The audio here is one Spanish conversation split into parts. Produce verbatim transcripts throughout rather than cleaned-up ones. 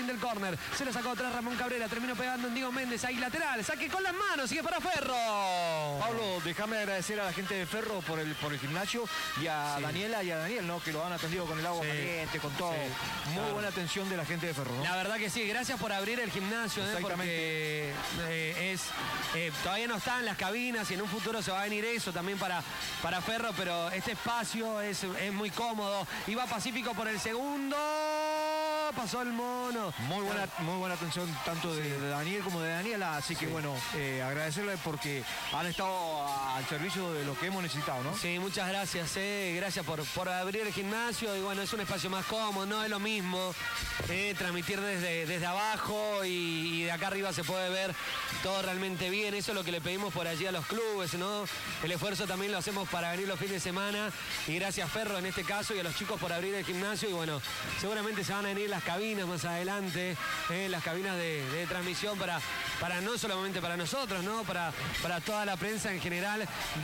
del córner. Se lo sacó atrás Ramón Cabrera. Terminó pegando en Diego Méndez. Ahí lateral. Saque con las manos. Sigue para Ferro. Pablo, déjame agradecer a la gente de Ferro por el, por el gimnasio y a sí. Daniela y a Daniel, ¿no? Que lo han atendido con el agua sí. caliente, con todo. Sí. Muy claro. buena atención de la gente de Ferro, ¿no? La verdad que sí. Gracias por abrir el gimnasio, ¿eh? Porque eh, es, eh, todavía no están las cabinas y en un futuro se va a venir eso también para, para Ferro, pero este espacio es, es muy cómodo. Y va Pacífico por el segundo. Pasó el mono. Muy buena, muy buena atención tanto de, de Daniel como de Daniela, así que sí. bueno, eh, agradecerle porque han estado al servicio de lo que hemos necesitado, ¿no? Sí, muchas gracias, eh. gracias por, por abrir el gimnasio y bueno, es un espacio más cómodo, no es lo mismo eh, transmitir desde, desde abajo y, y de acá arriba se puede ver todo realmente bien, eso es lo que le pedimos por allí a los clubes, ¿no? El esfuerzo también lo hacemos para venir los fines de semana y gracias Ferro en este caso y a los chicos por abrir el gimnasio y bueno, seguramente se van a venir las cabinas más adelante, eh, las cabinas de, de transmisión para, para no solamente para nosotros, ¿no? Para, para toda la prensa en general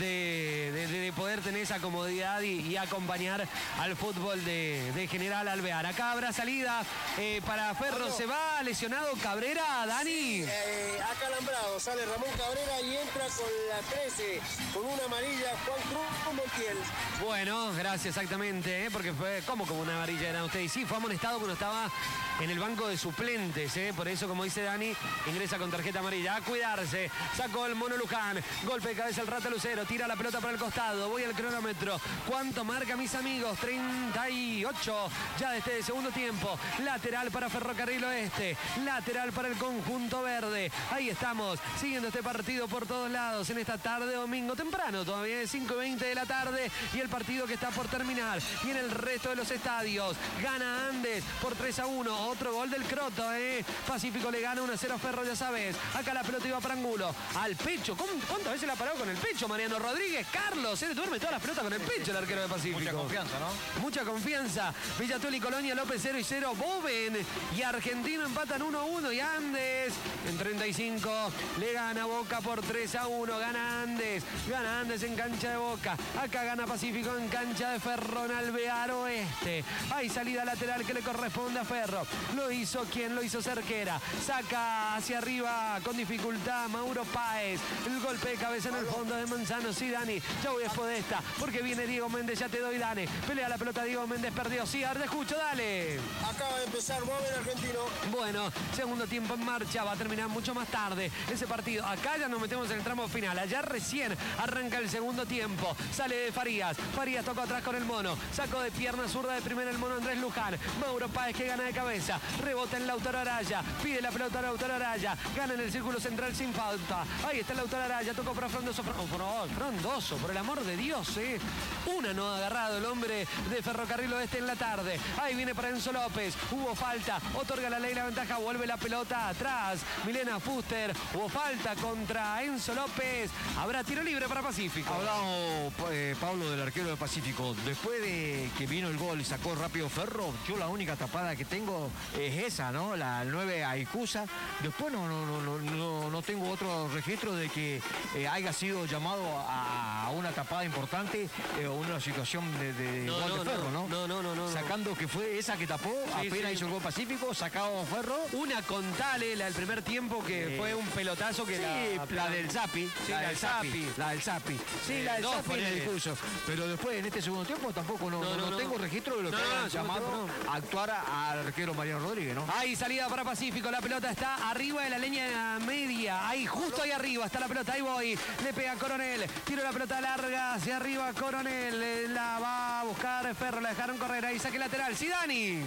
de, de, de poder tener esa comodidad y, y acompañar al fútbol de, de General Alvear. Acá habrá salida eh, para Ferro, bueno. Se va lesionado Cabrera, Dani. Sí, eh, acalambrado, sale Ramón Cabrera y entra con la trece, con una amarilla Juan Cruz Montiel. Bueno, gracias, exactamente, ¿eh? Porque fue como como una amarilla eran ustedes. Y sí, fue amonestado cuando estaba en el banco de suplentes, ¿eh? Por eso, como dice Dani, ingresa con tarjeta amarilla. A cuidarse, sacó el mono Luján, golpe de cabeza el Rata Lucero, tira la pelota para el costado, voy al cronómetro. ¿Cuánto marca, mis amigos? treinta y ocho, ya desde el segundo tiempo. Lateral para Ferrocarril Oeste, lateral para el conjunto verde. Ahí estamos, siguiendo este partido por todos lados en esta tarde domingo temprano, todavía es cinco y veinte de la tarde y el partido que está por terminar. Y en el resto de los estadios, gana Andes por tres a uno, otro gol del Croto, ¿eh? Pacífico le gana uno a cero a Ferro, ya sabes. Acá la pelota iba para Angulo, al pecho. ¿Cuántas veces la ha parado con el pecho Mariano Rodríguez? Carlos, se le duerme todas las pelotas con el pecho el arquero de Pacífico. Mucha confianza, ¿no? Mucha confianza. Villatuel y Colonia, López cero y cero, Boven y Argentino empatan uno a uno y Andes en treinta y cinco le gana Boca por tres a uno, gana Andes, gana Andes en cancha de Boca, acá gana Pacífico en cancha de Ferro en Alvear Oeste. Hay salida lateral que le corresponde a Ferro, lo hizo quien lo hizo Cerquera, saca hacia arriba con dificultad Mauro Páez, el golpe de cabeza en el fondo de Manzano. Sí, Dani, ya voy después de esta porque viene Diego Méndez, ya te doy, Dani, pelea la pelota Diego Méndez, perdió, sí, ahora te escucho, dale. Acaba de empezar, Boven Argentino. Bueno, segundo tiempo en marcha, va a terminar mucho más tarde ese partido. Acá ya nos metemos en el tramo final, allá recién arranca el segundo tiempo, sale de Farías, Farías tocó atrás con el mono, sacó de pierna zurda de primera el mono Andrés Luján, Mauro Páez que gana de cabeza, rebota en Lautaro Araya, pide la pelota a Lautaro Araya, gana en el círculo central sin falta, ahí está Lautaro Araya, tocó para Frondoso, oh, por favor, Frondoso, por el amor de Dios, eh. Una no ha agarrado el hombre de Ferrocarril Oeste en la tarde, ahí viene para Enzo López, hubo falta, otorga la ley la ventaja, vuelve la pelota atrás, Milena Fuster, hubo falta contra Enzo López, habrá tiro libre para Pacífico. Hablamos, eh, Pablo, del arquero de Pacífico, después de que vino el gol y sacó rápido Ferro, yo la única tapada que tengo es esa, ¿no? La nueve Aicusa, después no, no, no, no, no tengo otro registro de que eh, haya sido llamado a, a una tapada importante eh, o una situación de, de no, gol no, de Ferro, ¿no? No, no, no, no. Sacando que fue esa que tapó, sí, apenas sí. hizo el gol Pacífico, sacado Ferro. Una con Tale, la del primer tiempo, que eh, fue un pelotazo que sí, la... la del Zapi. Sí, la, la del Zapi. Zapi. La del Zapi. Sí, eh, la del Zapi en el discurso. Pero después, en este segundo tiempo, tampoco no, no, no, no tengo registro de lo que no, han llamado no. a actuar al arquero Mariano Rodríguez, ¿no? Hay salida para Pacífico, la pelota está arriba de la línea media. Ahí, justo ahí arriba está la pelota, ahí voy. Le pega Coronel, tiro la pelota larga hacia arriba Coronel. La va a buscar Ferro, la dejaron correr. Ahí saque lateral, sí, Dani.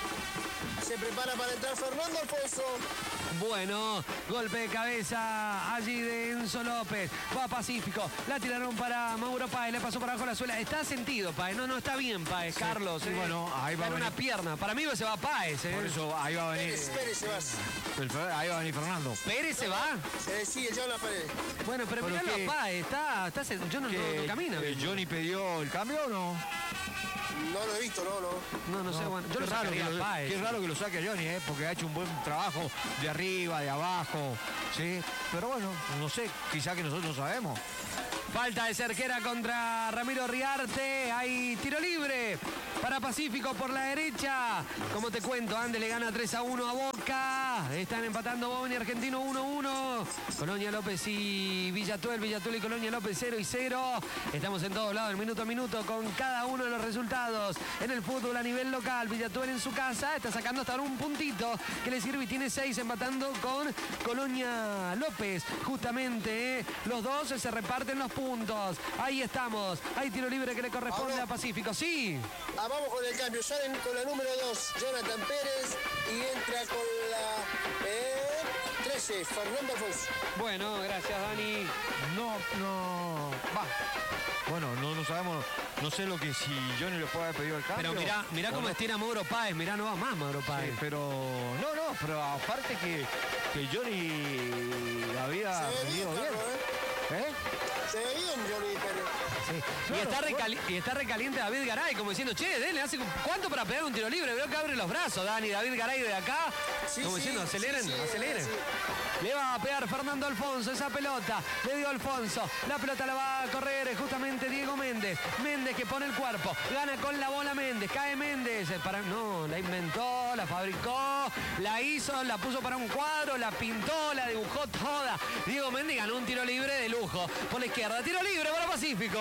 Se prepara para entrar Fernando Alfonso. Bueno, golpe de cabeza allí de Enzo López. Va Pacífico. La tiraron para Mauro Páez. Le pasó por abajo la suela. Está sentido, Páez. No, no está bien, Páez, sí, Carlos. Sí, eh. bueno, ahí va a venir. Una pierna. Para mí se va Páez. Eh. Por eso ahí va a venir. Pérez, Pérez se va. Ahí va a venir Fernando. ¿Pérez se va? Eh, sí, el la Pérez. Bueno, pero, pero miralo a Páez. Está, está, yo no, no, no camina. Eh, ¿Johnny pidió el cambio o no? No lo he visto, no, no. No, no, no sé, bueno. Yo qué lo raro que lo, Páez. Qué raro que lo saque a Johnny, ¿eh? Porque ha hecho un buen trabajo de arriba, de abajo, ¿sí? Pero bueno, no sé, quizá que nosotros no sabemos. Falta de Cerquera contra Ramiro Riarte. Hay tiro libre para Pacífico por la derecha. Como te cuento, Andes le gana tres a uno a Boca. Están empatando Bobni Argentino uno a uno. Colonia López y Villatuel, Villatuel y Colonia López cero y cero. Estamos en todos lados, minuto a minuto, con cada uno de los resultados. En el fútbol a nivel local, Villatuel en su casa está sacando hasta ahora un puntito que le sirve y tiene seis, empatando con Colonia López. Justamente, ¿eh? Los dos se reparten los puntos. Ahí estamos. Hay tiro libre que le corresponde a Pacífico. Sí. Ah, vamos con el cambio. Salen con la número dos, Jonathan Pérez, y entra con la eh, trece, Fernando Alfonso. Bueno, gracias, Dani. No, no. Va. Bueno, no, no sabemos, no sé lo que si Johnny le puede haber pedido el cambio. Pero mirá, mirá cómo estira Mauro Páez, mirá, no va más Mauro Páez. Sí, pero no, no, pero aparte que, que Johnny había venido bien. ¿eh? ¿Eh? Se ve bien, Johnny Pérez. Sí. Claro, y, está bueno. recali y está recaliente David Garay, como diciendo, che, dele, hace cuánto para pegar un tiro libre. Veo que abre los brazos, Dani, David Garay de acá. Sí, como sí, diciendo, aceleren, sí, sí, aceleren. sí. Le va a pegar Fernando Alfonso esa pelota. Le dio Alfonso. La pelota la va a correr justamente Diego Méndez. Méndez que pone el cuerpo. Gana con la bola Méndez. Cae Méndez. Para... No, la inventó, la fabricó, la hizo, la puso para un cuadro, la pintó, la dibujó toda. Diego Méndez ganó un tiro libre de lujo. Por la izquierda. Tiro libre para Pacífico.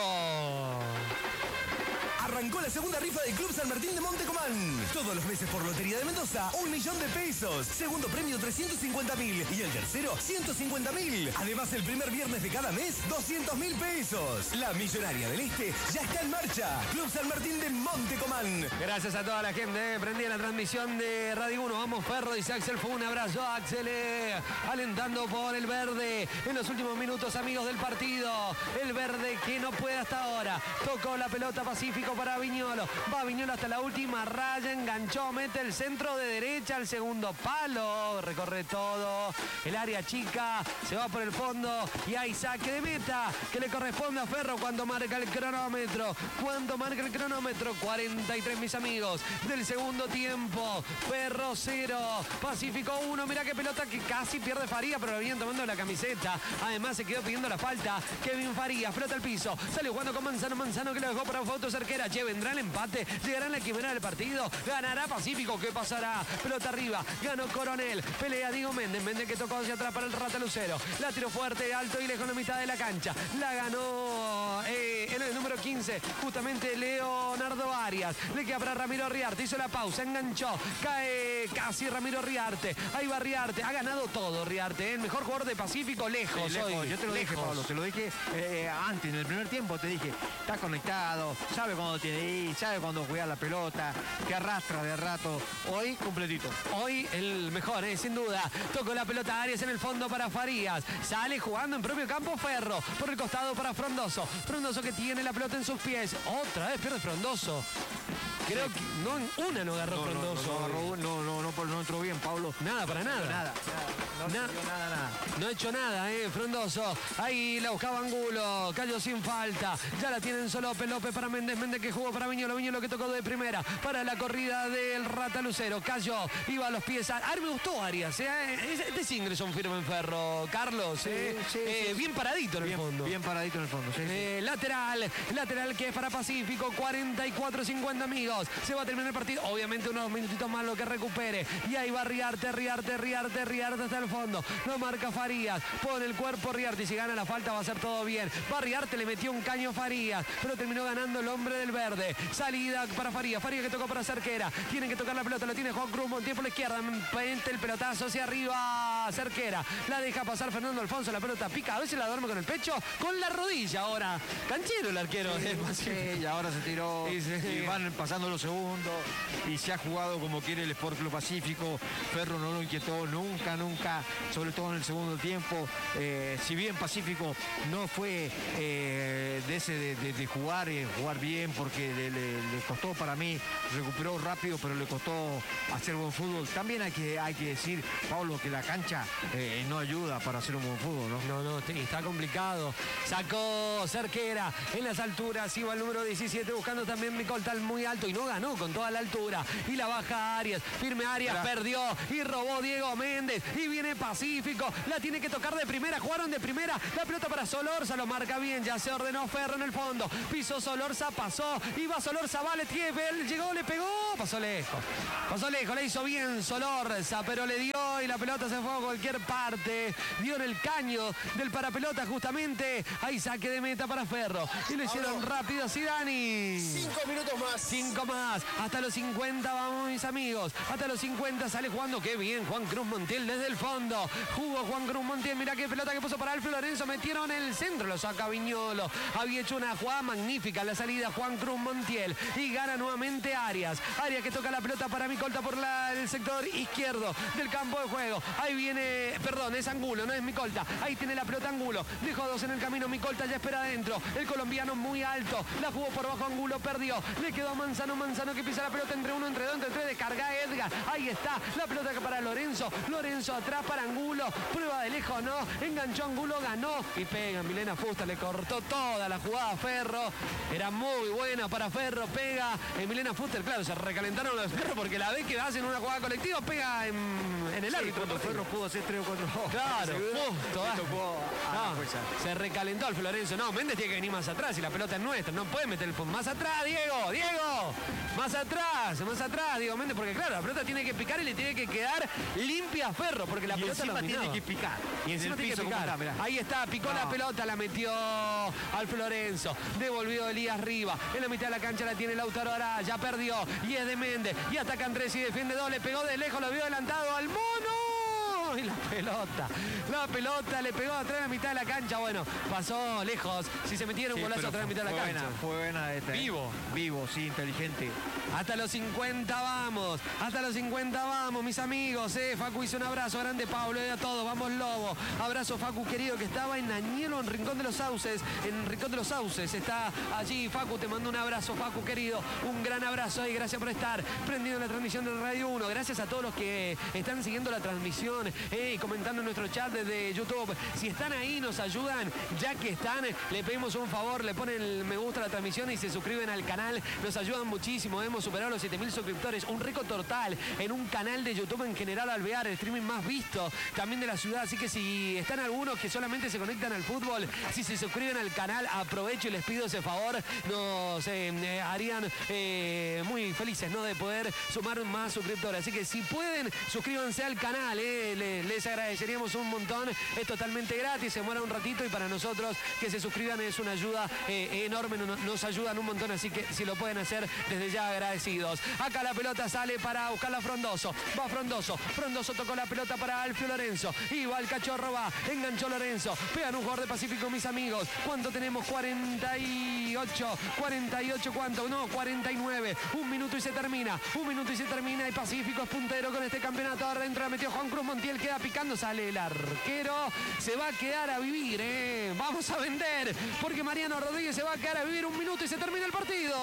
Arrancó la segunda rifa del Club San Martín de Montecomán. Todos los meses por Lotería de Mendoza, un millón de pesos. Segundo premio, trescientos cincuenta mil. Y el tercero, ciento cincuenta mil. Además, el primer viernes de cada mes, doscientos mil pesos. La Millonaria del Este ya está en marcha. Club San Martín de Montecomán. Gracias a toda la gente. Eh. Prendí la transmisión de Radio uno. Vamos, Ferro, dice Axel. Fue un abrazo, Axel. Eh. Alentando por el verde. En los últimos minutos, amigos del partido. El verde que no puede hasta ahora. Tocó la pelota Pacífico para Viñolo. Va Viñolo hasta la última raya. Enganchó, mete el centro de derecha al segundo palo. Recorre todo. El área chica. Se va por el fondo. Y hay saque de meta que le corresponde a Ferro cuando marca el cronómetro. Cuando marca el cronómetro. cuarenta y tres, mis amigos, del segundo tiempo. Ferro cero. Pacífico uno. Mirá qué pelota que casi pierde Faría, pero lo venían tomando la camiseta. Además se quedó pidiendo la falta. Kevin Farías, flota al piso. Sale jugando con Manzano. Manzano que lo dejó para foto cerquera. Che, vendrá el empate. Llegará en la quimera del partido. Ganará Pacífico. ¿Qué pasará? Pelota arriba. Ganó Coronel. Pelea Diego Méndez. Méndez que tocó hacia atrás para el Rata Lucero. La tiró fuerte, alto y lejos en la mitad de la cancha. La ganó eh, en el número quince. Justamente Leonardo Arias. Le queda para Ramiro Riarte. Hizo la pausa. Enganchó. Cae casi Ramiro Riarte. Ahí va Riarte. Ha ganado todo Riarte. ¿eh? El mejor jugador de Pacífico. Lejos. Sí, lejos. Hoy. Yo te lo lejos. dije, Pablo. Te lo dije eh, antes, en el primer tiempo. Te dije, está conectado. Sabe cuándo tiene que ir. Sabe cuándo jugar la pelota. Que arrastra de rato. Hoy, completito. Hoy el mejor, ¿eh? Sin duda. Tocó la pelota Arias en el fondo para Farías. Sale jugando en propio campo Ferro. Por el costado para Frondoso. Frondoso que tiene la pelota en sus pies. Otra vez pierde Frondoso. Creo que no, una no agarró No, no, Frondoso. no, agarró, no, no, no, no entró bien, Pablo. Nada, para nada. Nada. No, Na- sirvió nada, nada. No ha hecho nada, eh, Frondoso. Ahí la buscaba Angulo. Cayó sin falta. Ya la tienen solo López. López para Méndez. Méndez que jugó para Viñolo. Viñolo que tocó de primera. Para la corrida del Rata Lucero. Cayó. Iba a los pies. A... A mí me gustó Arias. Eh. Este sí ingresó un firme en Ferro. Carlos. Eh. Sí, sí, Eh, sí. Bien paradito en Bien, el fondo. bien paradito en el fondo. Sí, sí. Eh, lateral, lateral que es para Pacífico, cuarenta y cuatro cincuenta amigos. Se va a terminar el partido, obviamente unos minutitos más lo que recupere. Y ahí va Riarte, Riarte, Riarte, Riarte hasta el fondo. No marca Farías, pone el cuerpo Riarte y si gana la falta va a ser todo bien. Va Riarte, le metió un caño Farías, pero terminó ganando el hombre del verde. Salida para Farías, Farías que tocó para Cerquera. Tienen que tocar la pelota, lo tiene Juan Cruz, Montiel por la izquierda. Pente el pelotazo hacia arriba, Cerquera. La deja pasar Fernando Alfonso, la pelota pica, a veces la duerme con el pecho, con la rodilla ahora. Canchero el arquero. Sí, sí, y ahora se tiró Sí, sí. y van pasando los segundos y se ha jugado como quiere el Sport Club Pacífico. Ferro no lo inquietó nunca, nunca, sobre todo en el segundo tiempo. Eh, si bien Pacífico no fue eh, de ese de, de- de jugar, eh, jugar bien, porque le, le- le costó para mí, recuperó rápido, pero le costó hacer buen fútbol. También hay que, hay que decir, Pablo, que la cancha eh, no ayuda para hacer un buen fútbol, ¿no? No, no, sí, está complicado. Sacó Cerquera en las alturas, iba el número diecisiete buscando también Micoltal muy alto y y no ganó con toda la altura. Y la baja Arias, firme Arias, Era. perdió y robó Diego Méndez. Y viene Pacífico, la tiene que tocar de primera, jugaron de primera. La pelota para Solorza, lo marca bien, ya se ordenó Ferro en el fondo. Pisó Solorza, pasó, iba Solorza, vale, Tiefel, llegó, le pegó, pasó lejos. Pasó lejos, le hizo bien Solorza, pero le dio y la pelota se fue a cualquier parte. Dio en el caño del parapelota justamente. Ahí saque de meta para Ferro. Y lo hicieron Vamos. rápido, sí, Dani. Cinco minutos más. Cinco más. Hasta los cincuenta vamos, mis amigos. Hasta los cincuenta sale jugando. Qué bien, Juan Cruz Montiel desde el fondo. Jugó Juan Cruz Montiel. Mira qué pelota que puso para Alfio Lorenzo. Metieron el centro. Lo saca Viñolo. Había hecho una jugada magnífica. La salida Juan Cruz Montiel. Y gana nuevamente Arias. Arias que toca la pelota para Micolta por la, el sector izquierdo del campo de juego. Ahí viene, perdón, es Angulo, no es Micolta. Ahí tiene la pelota Angulo. Dejó dos en el camino. Micolta ya espera adentro. El colombiano muy alto. La jugó por bajo Angulo. Perdió. Le quedó a Manzano. Manzano que pisa la pelota entre uno, entre dos, entre tres. Descarga Edgar. Ahí está. La pelota para Lorenzo. Lorenzo atrás para Angulo. Prueba de lejos, no. Enganchó Angulo, ganó. Y pega. Milena Fuster le cortó toda la jugada a Ferro. Era muy buena para Ferro. Pega. En Milena Fuster, claro, se recalentaron los Ferro porque la vez que hacen una jugada colectiva pega en, en el sí, árbitro. Ferro pudo hacer tres o cuatro. Claro, justo. No, se recalentó el Lorenzo. No, Méndez tiene que venir más atrás y la pelota es nuestra. No puede meter el fondo. Más atrás, Diego. Diego. Más atrás. Más atrás, Diego Méndez. Porque claro, la pelota tiene que picar y le tiene que quedar limpia a Ferro. Porque la y pelota encima tiene que picar. Y encima tiene que picar. Está, ahí está, picó no. la pelota, la metió al Lorenzo. Devolvió Elías Riva. En la mitad de la cancha la tiene Lautaro Araya. Perdió. Y es de Méndez. Y ataca Andrés y defiende dos. Le pegó de lejos. Lo vio adelantado al mono. Y la pelota, la pelota le pegó atrás en la mitad de la cancha. Bueno, pasó lejos. Si se metiera un sí, golazo atrás en la mitad de la fue cancha. Buena, fue buena esta. Vivo. Vivo, sí, inteligente. Hasta los cincuenta vamos. Hasta los cincuenta vamos, mis amigos. Eh. Facu hizo un abrazo grande, Pablo, y a todos. Vamos, Lobo. Abrazo, Facu, querido, que estaba en Añelo, en Rincón de los Sauces. En Rincón de los Sauces. Está allí, Facu. Te mando un abrazo, Facu, querido. Un gran abrazo y gracias por estar prendiendo la transmisión de Radio uno. Gracias a todos los que están siguiendo la transmisión eh, y comentando en nuestro chat desde YouTube. Si están ahí, nos ayudan. Ya que están, le pedimos un favor, le ponen el me gusta a la transmisión y se suscriben al canal. Nos ayudan muchísimo. Hemos superado los siete mil suscriptores. Un récord total en un canal de YouTube en general Alvear, el streaming más visto también de la ciudad. Así que si están algunos que solamente se conectan al fútbol, si se suscriben al canal, aprovecho y les pido ese favor. Nos eh, eh, harían eh, muy felices, ¿no?, de poder sumar más suscriptores. Así que si pueden, suscríbanse al canal. Eh, les, les agradeceríamos un montón. Es totalmente gratis, se demora un ratito y para nosotros que se suscriban es una ayuda eh, enorme. Nos, nos ayudan un montón, así que si lo pueden hacer, desde ya agradecidos. Acá la pelota sale para buscarla Frondoso. Va Frondoso. Frondoso tocó la pelota para Alfio Lorenzo. Y va el cachorro, va. Enganchó Lorenzo. Pegan un jugador de Pacífico, mis amigos. ¿Cuánto tenemos? cuarenta y ocho. cuarenta y ocho, ¿cuánto? No, cuarenta y nueve. Un minuto y se termina. Un minuto y se termina. Y Pacífico es puntero con este campeonato. Adentro la metió Juan Cruz Montiel. Queda picando. Sale el arquero. Se va a quedar a vivir, ¿eh? Vamos a vender. Porque Mariano Rodríguez se va a quedar a vivir un minuto y se termina el partido.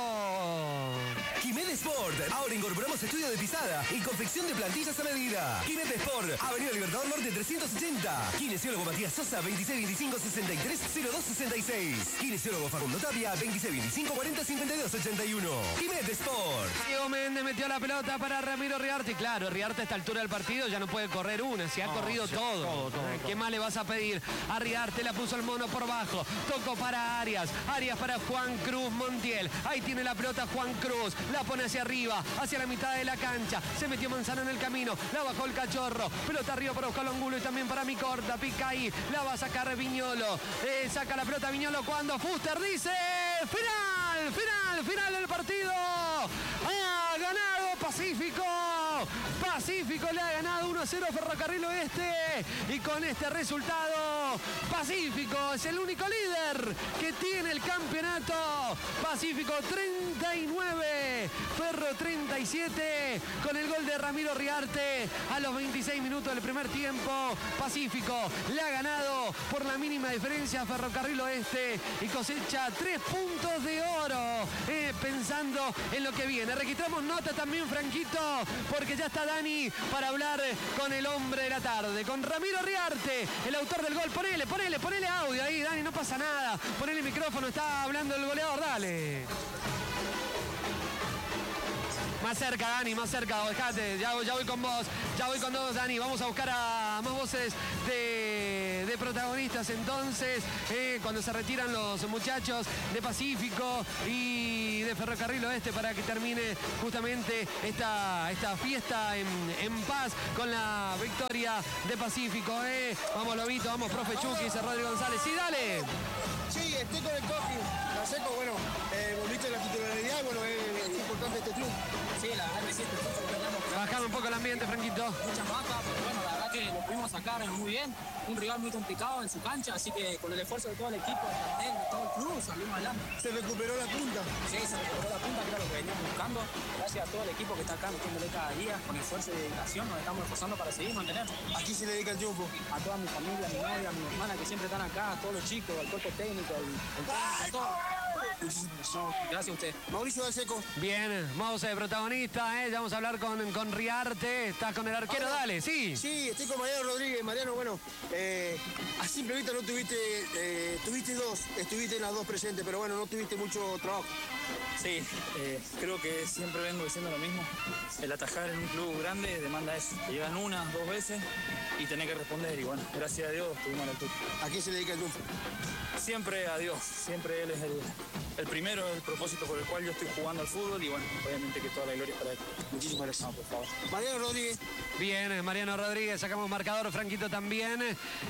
Quimet Sport. Ahora incorporamos estudio de pisada y confección de plantillas a medida. Quimet Sport. Avenida Libertador Norte trescientos ochenta. Kinesiólogo Matías Sosa, veintiséis veinticinco sesenta y tres cero dos sesenta y seis. Kinesiólogo Facundo Tapia, veintiséis veinticinco cuarenta cincuenta y dos ochenta y uno. Quimet Sport. Diego Méndez metió la pelota para Ramiro Riarte. Claro, Riarte a esta altura del partido ya no puede correr una. Se ha no, corrido se, todo. Todo, todo. ¿Qué todo. más le vas a pedir? A Riarte la puso el mono por bajo. Tocó para Arias. Arias para Juan Cruz Montiel. Ahí tiene la pelota Juan Cruz. La pone hacia arriba, hacia la mitad de la cancha. Se metió Manzano en el camino. La bajó el cachorro. Pelota arriba para Oscar Angulo y también para Micolta. Pica ahí. La va a sacar Viñolo. Eh, saca la pelota Viñolo cuando Fuster dice final, final, final del partido. Ha ganado Pacífico. Pacífico le ha ganado uno a cero a Ferrocarril Oeste. Y con este resultado, Pacífico es el único líder que tiene el campeonato. Pacífico treinta y nueve, Ferro treinta y siete, con el gol de Ramiro Riarte a los veintiséis minutos del primer tiempo. Pacífico le ha ganado por la mínima diferencia a Ferrocarril Oeste y cosecha tres puntos de oro. Eh, pensando en lo que viene. Registramos nota también, Franquito, porque ya está Dani para hablar con el hombre de la tarde, con Ramiro Riarte, el autor del gol. Ponele, ponele, ponele audio ahí, Dani, no pasa nada. Ponele el micrófono, está hablando el goleador, dale. Más cerca, Dani, más cerca, dejate, ya, ya voy con vos, ya voy con vos, Dani. Vamos a buscar a más voces de, de protagonistas entonces, eh, cuando se retiran los muchachos de Pacífico y de Ferrocarril Oeste para que termine justamente esta, esta fiesta en, en paz con la victoria de Pacífico. Eh. Vamos, Lobito, vamos, profe Chucky, dice Rodrigo González. Sí, dale. Sí, estoy con el Coqui. La seco, bueno, eh, volviste a la titularidad, bueno, es, es importante este club. Sí, la verdad que sí, Bajar un poco el ambiente, Franquito. muchas bajas, pero bueno, la verdad que lo pudimos sacar muy bien. Un rival muy complicado en su cancha, así que con el esfuerzo de todo el equipo, del plantel, de todo el club, salimos adelante. Se recuperó la punta. Sí, se recuperó la punta, que era lo que veníamos buscando. Gracias a todo el equipo que está acá metiéndole cada día, con esfuerzo y dedicación, nos estamos esforzando para seguir mantenernos. ¿A quién se le dedica el triunfo? A toda mi familia, a mi novia, a mi hermana que siempre están acá, a todos los chicos, al cuerpo técnico, al, al técnico, a todos. Gracias a usted. Mauricio Dalseco. Bien, vamos a de protagonista, ¿eh? Ya vamos a hablar con, con Riarte. Estás con el arquero, Ahora, dale, sí. Sí, estoy con Mariano Rodríguez. Mariano, bueno, eh, a simple vista no tuviste, eh, tuviste dos, estuviste en las dos presentes, pero bueno, no tuviste mucho trabajo. Sí, eh, creo que siempre vengo diciendo lo mismo. El atajar en un club grande demanda eso. Te llegan una, dos veces y tenés que responder. Y bueno, gracias a Dios estuvimos a la altura. ¿A quién se le dedica el triunfo? Siempre a Dios. Siempre Él es el, el primero, el propósito por el cual yo estoy jugando al fútbol. Y bueno, obviamente que toda la gloria es para Él. Muchísimas gracias. No, por favor. Mariano Rodríguez. Bien, Mariano Rodríguez, sacamos marcador, Franquito también.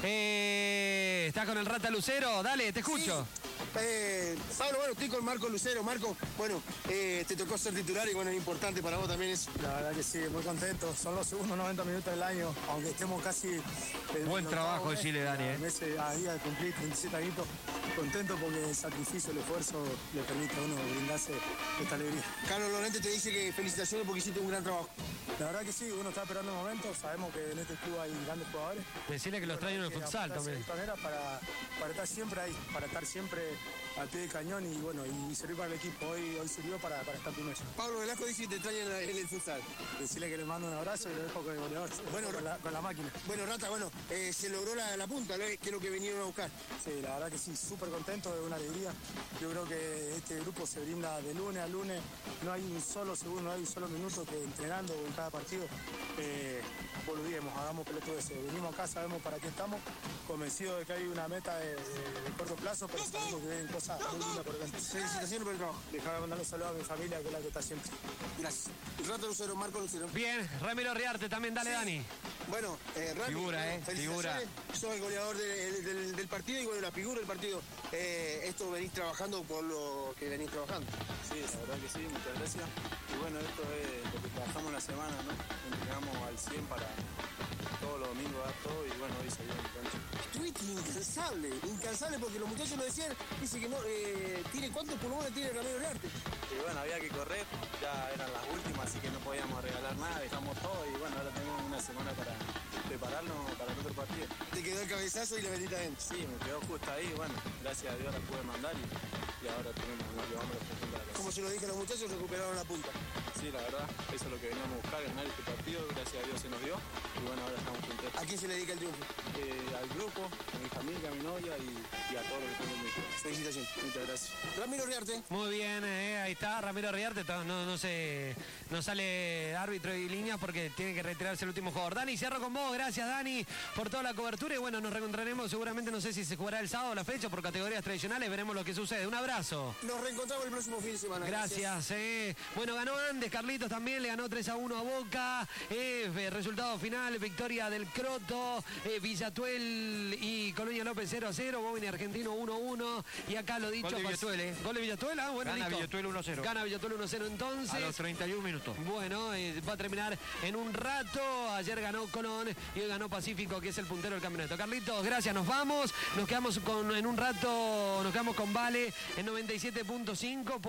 Eh, ¿Estás con el Rata Lucero? Dale, te escucho. Sí. Eh, Pablo, bueno, estoy con Marco Lucero. Marco, bueno, eh, te tocó ser titular y bueno, es importante para vos también eso. La verdad que sí, muy contento. Son los segundos noventa minutos del año, aunque estemos casi... Buen trabajo, decirle, Dani, ¿eh? Meses a día de cumplir treinta y siete añitos, contento porque el sacrificio, el esfuerzo le permite a uno brindarse esta alegría. Carlos Lorente te dice que felicitaciones porque hiciste un gran trabajo. La verdad que sí, uno está esperando el momento, sabemos que en este club hay grandes jugadores. Decirle que los traen en el futsal también. Para, para estar siempre ahí, para estar siempre al pie del cañón y bueno, y servir para el equipo. Hoy, hoy sirvió para, para estar primero. Pablo Velasco dice que te traen en, la- en el futsal. Decirle que le mando un abrazo y lo dejo con el goleador, Bueno, con la, con la máquina. Bueno, Rata, bueno, eh, se logró la, la punta, ¿no? Que es lo que vinieron a buscar. Sí, la verdad que sí, súper contento, es una alegría. Yo creo que este grupo se brinda de lunes a lunes, no hay un solo segundo, no hay un solo minuto que entrenando en cada partido eh, volvimos, hagamos pelotudeces. Venimos acá, sabemos para qué estamos, convencidos de que hay una meta de, de- de corto plazo, pero sabemos que vienen cosas muy lindas por delante. Felicitaciones por el trabajo. Déjame mandar un saludo a mi familia, que es la que está siempre. Gracias. Rata Lucero, Marco Lucero. Bien, Ramiro Riarte también, dale, Dani. Bueno, eh, Rami, Figura, bueno, eh, felicitaciones. Sos el goleador de- del, del partido y bueno, la figura del partido. Eh, esto venís trabajando por lo que venís trabajando. Sí, la verdad que sí, muchas gracias. Y bueno, esto es lo que trabajamos la semana, ¿no? Entrenamos al cien para todos los domingos dar todo y bueno, hoy salió en cancha. Estuviste incansable, incansable porque los muchachos lo decían, dice que no, eh, tiene cuántos pulmones tiene Ramiro Riarte. Y bueno, había que correr, ya eran las últimas, así que no podíamos regalar nada, dejamos todo y bueno, ahora tenemos una semana para prepararnos para el otro partido. Te quedó el cabezazo y la bendita dentro. Sí, me quedó justo ahí, bueno, gracias a Dios la pude mandar y, y ahora tenemos, nos llevamos los puntos a la casa. Como se lo dije a los muchachos, recuperaron la punta. Sí, la verdad, eso es lo que veníamos a buscar, ganar este partido, gracias a Dios se nos dio y bueno, ahora estamos contentos. ¿A quién se le dedica el triunfo? Eh, al grupo, a mi familia, a mi novia y, y a todos los que están en mi equipo. Felicitaciones. Muchas gracias. Ramiro Riarte. Muy bien, eh, ahí está Ramiro Riarte. to- No, no, se, no sale árbitro y líneas porque tiene que retirarse el último jugador. Dani, cierro con vos. Gracias, Dani, por toda la cobertura. Y bueno, nos reencontraremos seguramente, no sé si se jugará el sábado la fecha por categorías tradicionales. Veremos lo que sucede. Un abrazo. Nos reencontramos el próximo fin de semana. Gracias. eh. Bueno, ganó Andes, Carlitos también, le ganó tres a uno a Boca. Eh, eh, resultado final, victoria del Croto, eh, Villatuel y Colonia López cero a cero, Bobini Argentino uno a uno. Y acá lo dicho. Gol de pas- Villatuel, eh. Gol de Villatuel, ah, bueno, Gana listo. Villatuel uno a cero. Gana Villatuel uno a cero entonces. A los treinta y un minutos. Bueno, eh, va a terminar en un rato. Ayer ganó Colón y hoy ganó Pacífico, que es el puntero del campeonato. Carlitos, gracias, nos vamos. Nos quedamos con, en un rato, nos quedamos con Vale en noventa y siete punto cinco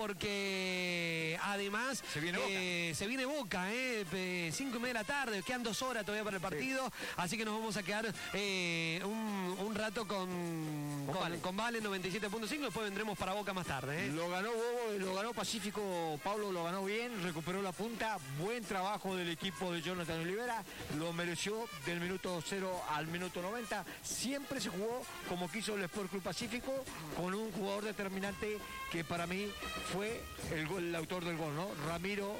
porque además Se viene Boca. eh, se viene Boca, eh, eh, cinco y media de la tarde, quedan dos horas todavía para el partido, así que nos vamos a quedar eh, un, un rato con, con, Vale. con Vale noventa y siete punto cinco, después vendremos para Boca más tarde. eh. Lo ganó Bobo, lo ganó Pacífico, Pablo lo ganó bien, recuperó la punta, buen trabajo del equipo de Jonathan Olivera, lo mereció del minuto cero al minuto noventa, siempre se jugó como quiso el Sport Club Pacífico, con un jugador determinante que para mí fue el, gol, el autor del gol, ¿no? Ramiro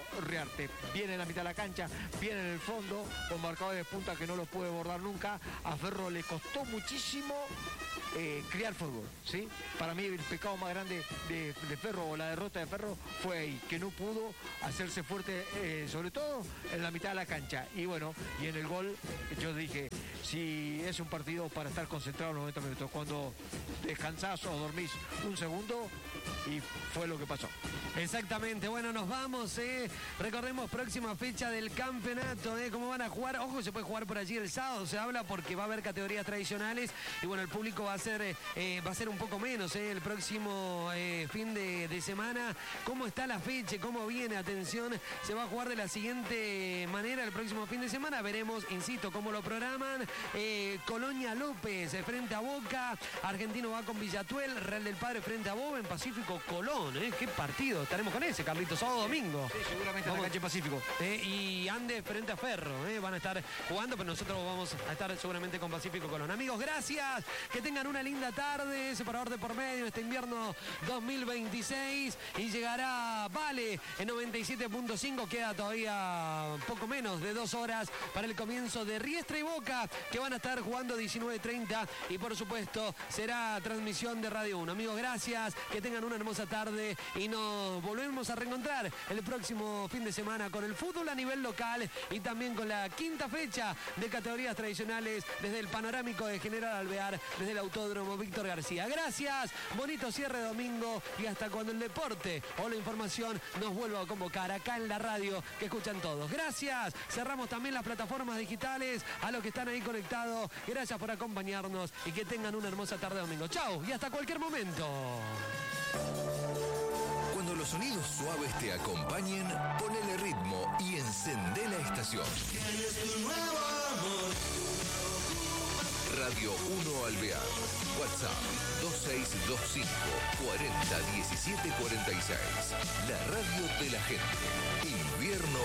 Riarte. Viene en la mitad de la cancha, viene en el fondo, con marcadores de punta que no los puede bordar nunca. A Ferro le costó muchísimo eh, criar fútbol, ¿sí? Para mí el pecado más grande de, de Ferro, o la derrota de Ferro, fue ahí, que no pudo hacerse fuerte, eh, sobre todo en la mitad de la cancha. Y bueno, y en el gol, yo dije, si es un partido para estar concentrado noventa minutos, cuando descansás o dormís un segundo, y fue lo que pasó. Exactamente, bueno, nos vamos, eh. Recordemos, próxima fecha del campeonato, eh. Cómo van a jugar, ojo, se puede jugar por allí el sábado, se habla, porque va a haber categorías tradicionales, y bueno, el público va a ser, eh, va a ser un poco menos, eh, el próximo eh, fin de, de semana. ¿Cómo está la fecha? ¿Cómo viene? Atención, se va a jugar de la siguiente manera el próximo fin de semana, veremos, insisto, cómo lo programan. eh, Colonia López eh, frente a Boca, Argentino va con Villatuel, Real del Padre frente a Boven, Pacífico Colón, eh. Qué partido, estaremos con ese, Carlitos, sábado domingo. Sí, seguramente en la cancha Pacífico. Eh, y Andes frente a Ferro, eh, van a estar jugando, pero nosotros vamos a estar seguramente con Pacífico Colón. Amigos, gracias, que tengan una linda tarde, separador de por medio, este invierno dos mil veintiséis, y llegará Vale en noventa y siete punto cinco, queda todavía poco menos de dos horas para el comienzo de Riestra y Boca, que van a estar jugando diecinueve treinta, y por supuesto será transmisión de Radio uno. Amigos, gracias, que tengan una hermosa tarde, y nos volvemos a reencontrar el próximo fin de semana con el fútbol a nivel local, y también con la quinta fecha de categorías tradicionales desde el panorámico de General Alvear, desde el Autódromo Víctor García. Gracias, bonito cierre de domingo, y hasta cuando el deporte o la información nos vuelva a convocar acá en la radio que escuchan todos. Gracias, cerramos también las plataformas digitales, a los que están ahí conectados, gracias por acompañarnos, y que tengan una hermosa tarde de domingo. Chau, y hasta cualquier momento. Cuando los sonidos suaves te acompañen, ponele ritmo y encendé la estación. Radio uno Alvear. WhatsApp dos seis dos cinco, cuarenta, diecisiete cuarenta y seis. La radio de la gente. Invierno